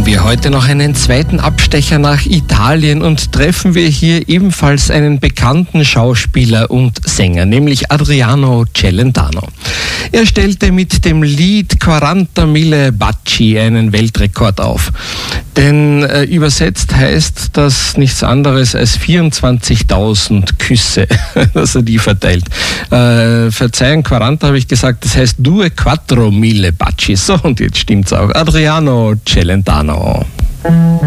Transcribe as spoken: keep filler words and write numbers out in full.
wir heute noch einen zweiten Abstecher nach Italien und treffen wir hier ebenfalls einen bekannten Schauspieler und Sänger, nämlich Adriano Celentano. Er stellte mit dem Lied quarantamille baci einen Weltrekord auf. Denn äh, übersetzt heißt das nichts anderes als vierundzwanzigtausend Küsse, dass er die verteilt. Äh, verzeihen, quaranta habe ich gesagt, das heißt due quattro mille baci. So, und jetzt stimmt's auch. Adriano Celentano.